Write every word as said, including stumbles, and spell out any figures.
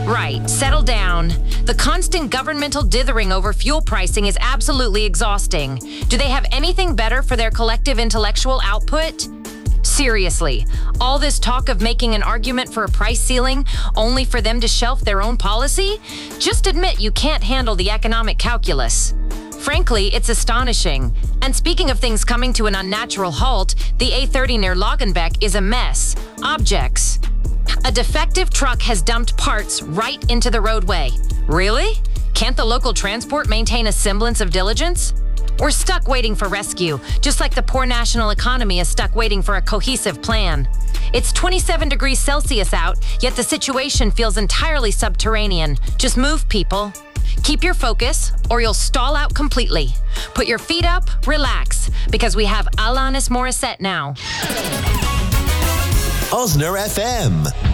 Right, settle down. The constant governmental dithering over fuel pricing is absolutely exhausting. Do they have anything better for their collective intellectual output? Seriously, all this talk of making an argument for a price ceiling only for them to shelf their own policy? Just admit you can't handle the economic calculus. Frankly, it's astonishing. And speaking of things coming to an unnatural halt, the A thirty near Lagenbeck is a mess. Objects. A defective truck has dumped parts right into the roadway. Really? Can't the local transport maintain a semblance of diligence? We're stuck waiting for rescue, just like the poor national economy is stuck waiting for a cohesive plan. It's twenty-seven degrees Celsius out, yet the situation feels entirely subterranean. Just move, people. Keep your focus, or you'll stall out completely. Put your feet up, relax, because we have Alanis Morissette now. Osner F M.